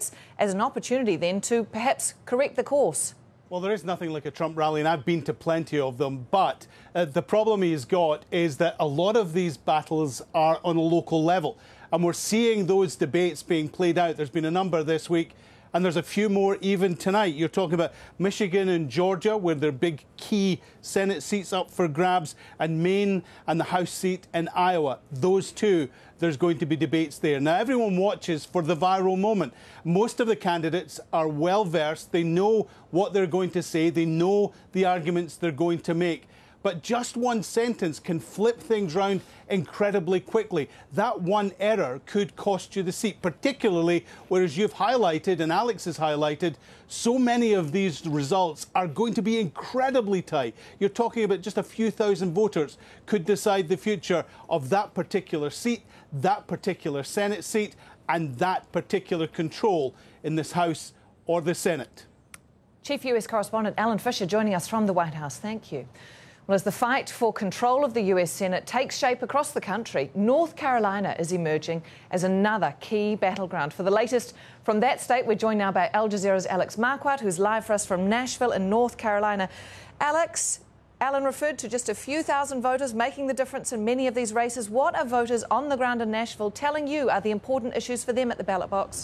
debates as an opportunity then to perhaps correct the course. Well, there is nothing like a Trump rally, and I've been to plenty of them. But the problem he's got is that a lot of these battles are on a local level. And we're seeing those debates being played out. There's been a number this week, and there's a few more even tonight. You're talking about Michigan and Georgia, where there are big key Senate seats up for grabs, and Maine and the House seat in Iowa. Those two, there's going to be debates there. Now, everyone watches for the viral moment. Most of the candidates are well-versed. They know what they're going to say. They know the arguments they're going to make. But just one sentence can flip things round incredibly quickly. That one error could cost you the seat, particularly whereas you've highlighted and Alex has highlighted, so many of these results are going to be incredibly tight. You're talking about just a few thousand voters could decide the future of that particular seat, that particular Senate seat, and that particular control in this House or the Senate. Chief US Correspondent Alan Fisher joining us from the White House. Thank you. Well, as the fight for control of the US Senate takes shape across the country, North Carolina is emerging as another key battleground. For the latest from that state, we're joined now by Al Jazeera's Alex Marquardt, who's live for us from Nashville in North Carolina. Alex, Alan referred to just a few thousand voters making the difference in many of these races. What are voters on the ground in Nashville telling you are the important issues for them at the ballot box?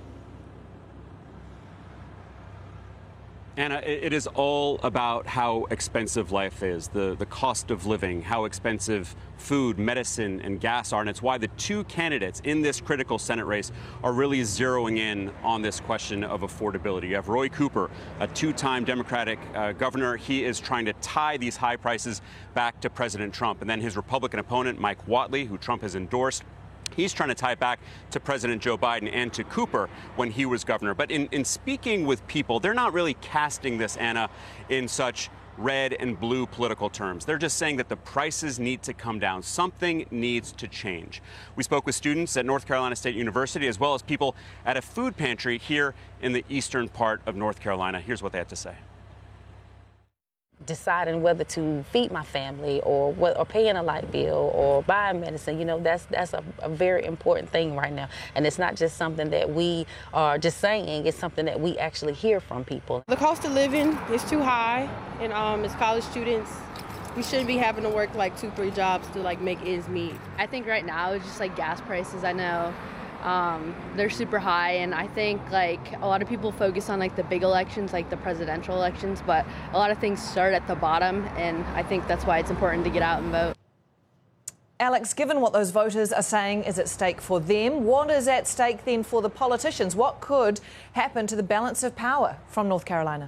Anna, it is all about how expensive life is, the cost of living, how expensive food, medicine, and gas are. And it's why the two candidates in this critical Senate race are really zeroing in on this question of affordability. You have Roy Cooper, a two-time Democratic governor. He is trying to tie these high prices back to President Trump. And then his Republican opponent, Mike Whatley, who Trump has endorsed, he's trying to tie it back to President Joe Biden and to Cooper when he was governor. But in speaking with people, they're not really casting this, Anna, in such red and blue political terms. They're just saying that the prices need to come down. Something needs to change. We spoke with students at North Carolina State University as well as people at a food pantry here in the eastern part of North Carolina. Here's what they had to say. Deciding whether to feed my family or paying a light bill or buying medicine, you know, that's a very important thing right now. And it's not just something that we are just saying, it's something that we actually hear from people. The cost of living is too high, and as college students, we shouldn't be having to work like 2-3 jobs to like make ends meet. I think right now it's just like gas prices. I know they're super high, and I think like a lot of people focus on like the big elections, like the presidential elections, but a lot of things start at the bottom, and I think that's why it's important to get out and vote. Alex, given what those voters are saying is at stake for them, what is at stake then for the politicians? What could happen to the balance of power from North Carolina?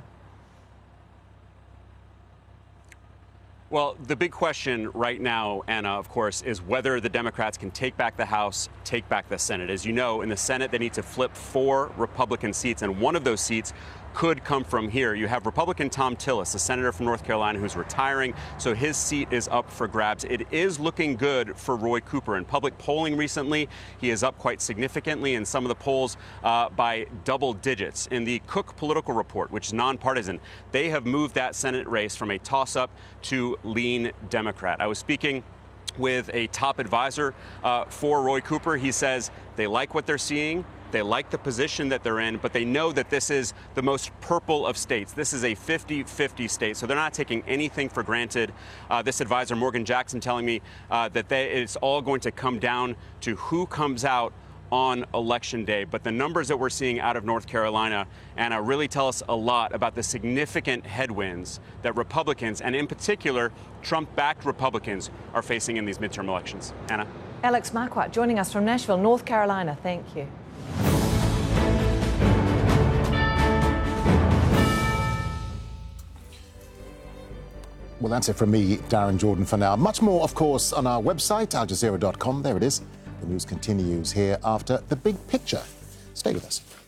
Well, the big question right now, Anna, of course, is whether the Democrats can take back the House, take back the Senate. As you know, in the Senate, they need to flip 4 Republican seats, and one of those seats could come from here. You have Republican Thom Tillis, a senator from North Carolina who's retiring, so his seat is up for grabs. It is looking good for Roy Cooper. In public polling recently, he is up quite significantly in some of the polls by double digits. In the Cook Political Report, which is nonpartisan, they have moved that Senate race from a toss-up to lean Democrat. I was speaking with a top advisor for Roy Cooper. He says they like what they're seeing. They like the position that they're in, but they know that this is the most purple of states. This is a 50-50 state, so they're not taking anything for granted. This advisor, Morgan Jackson, telling me that it's all going to come down to who comes out on Election Day. But the numbers that we're seeing out of North Carolina, Anna, really tell us a lot about the significant headwinds that Republicans, and in particular, Trump-backed Republicans, are facing in these midterm elections. Anna? Alex Marquardt joining us from Nashville, North Carolina. Thank you. Well, that's it from me, Darren Jordan, for now. Much more, of course, on our website, aljazeera.com. There it is. The news continues here after The Big Picture. Stay with us.